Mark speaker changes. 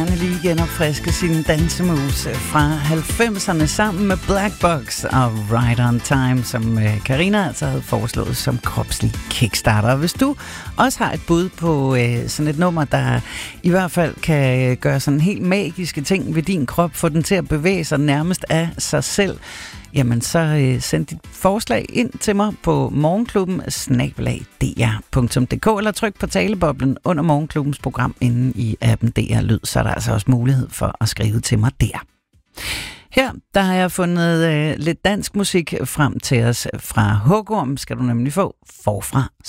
Speaker 1: Han lige genopfriske sine dansemoves fra 90'erne sammen med Black Box og Right on Time, som Karina altså havde foreslået som kropslig kickstarter. Hvis du også har et bud på sådan et nummer, der i hvert fald kan gøre sådan helt magiske ting ved din krop, få den til at bevæge sig nærmest af sig selv, jamen så send dit forslag ind til mig på morgenklubben@dr.dk eller tryk på taleboblen under Morgenklubbens program inde i appen DR Lyd, så er der altså også mulighed for at skrive til mig der. Her der har jeg fundet lidt dansk musik frem til os. Fra Hugorm skal du nemlig få Forfra